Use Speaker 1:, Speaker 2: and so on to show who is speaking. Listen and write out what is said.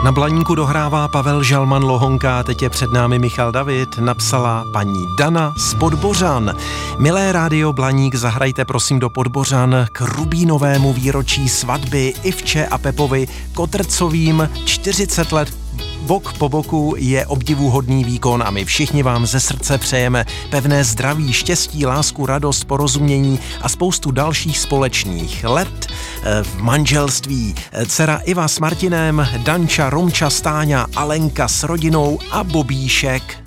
Speaker 1: Na Blaníku dohrává Pavel Žalman Lohonka, teď je před námi Michal David, napsala paní Dana z Podbořan. Milé rádio Blaník, zahrajte prosím do Podbořan k rubínovému výročí svatby Ivče a Pepovi Kotrcovým 40 let bok po boku je obdivuhodný výkon a my všichni vám ze srdce přejeme pevné zdraví, štěstí, lásku, radost, porozumění a spoustu dalších společných let v manželství. Dcera Iva s Martinem, Danča, Romča, Stáňa, Alenka s rodinou a Bobíšek